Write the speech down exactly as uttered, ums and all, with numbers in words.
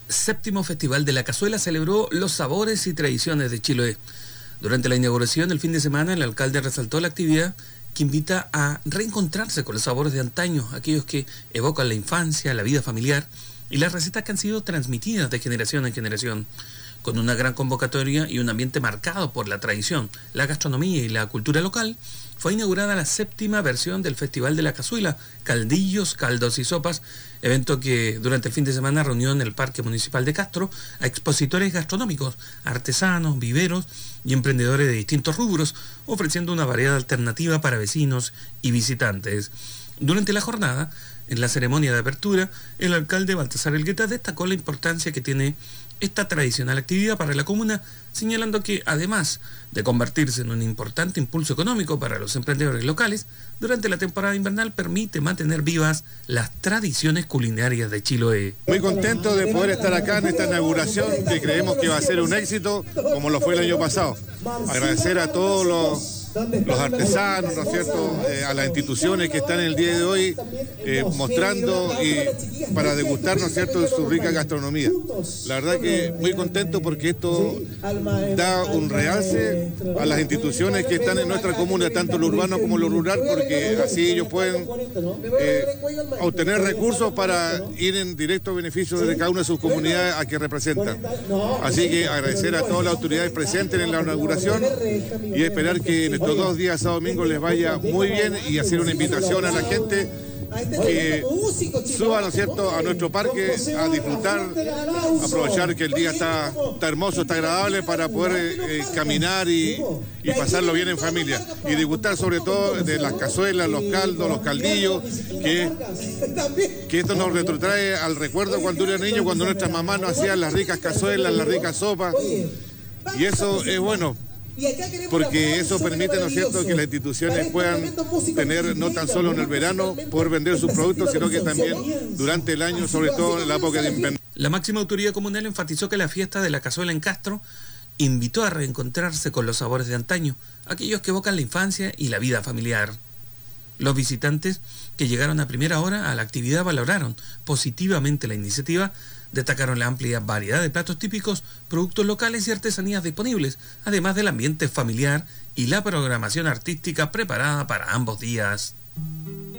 Séptimo Festival de la Cazuela celebró los sabores y tradiciones de Chiloé. Durante la inauguración del fin de semana, el alcalde resaltó la actividad que invita a reencontrarse con los sabores de antaño, aquellos que evocan la infancia, la vida familiar y las recetas que han sido transmitidas de generación en generación. Con una gran convocatoria y un ambiente marcado por la tradición, la gastronomía y la cultura local, fue inaugurada la séptima versión del Festival de la Cazuela, Caldillos, Caldos y Sopas, evento que durante el fin de semana reunió en el Parque Municipal de Castro a expositores gastronómicos, artesanos, viveros y emprendedores de distintos rubros, ofreciendo una variedad alternativa para vecinos y visitantes. Durante la jornada, en la ceremonia de apertura, el alcalde Baltasar Elgueta destacó la importancia que tiene esta tradicional actividad para la comuna, señalando que, además de convertirse en un importante impulso económico para los emprendedores locales, durante la temporada invernal permite mantener vivas las tradiciones culinarias de Chiloé. Muy contento de poder estar acá en esta inauguración, que creemos que va a ser un éxito, como lo fue el año pasado. Agradecer a todos los... los artesanos, ¿no es cierto?, eh, a las instituciones que están en el día de hoy eh, mostrando y para degustar, ¿no es cierto?, su rica gastronomía. La verdad que muy contento porque esto da un realce a las instituciones que están en nuestra comuna, tanto lo urbano como lo rural, porque así ellos pueden eh, obtener recursos para ir en directo beneficio de cada una de sus comunidades a que representan. Así que agradecer a todas las autoridades presentes en la inauguración y esperar que en estos dos días, sábado y domingo, les vaya muy bien y hacer una invitación a la gente que suba, ¿no es cierto?, a nuestro parque a disfrutar, aprovechar que el día está, está hermoso, está agradable para poder eh, caminar y, y pasarlo bien en familia y disfrutar sobre todo de las cazuelas, los caldos, los caldillos, que, que esto nos retrotrae al recuerdo cuando era niño, cuando nuestras mamás nos hacían las ricas cazuelas, las ricas sopas, y eso es bueno, porque eso permite, ¿no es cierto?, que las instituciones puedan tener, no tan solo en el verano, poder vender sus productos, sino que también durante el año, sobre todo en la época de invierno. La máxima autoridad comunal enfatizó que la fiesta de la cazuela en Castro invitó a reencontrarse con los sabores de antaño, aquellos que evocan la infancia y la vida familiar. Los visitantes que llegaron a primera hora a la actividad valoraron positivamente la iniciativa, destacaron la amplia variedad de platos típicos, productos locales y artesanías disponibles, además del ambiente familiar y la programación artística preparada para ambos días.